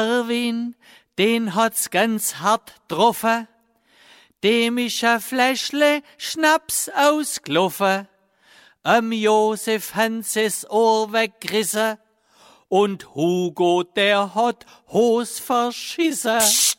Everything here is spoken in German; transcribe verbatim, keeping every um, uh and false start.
Erwin, den hat's ganz hart getroffen, dem ist ein Fläschle Schnaps ausgelaufen. Am Josef hans es Ohr weggerissen und Hugo, der hat Hos verschissen.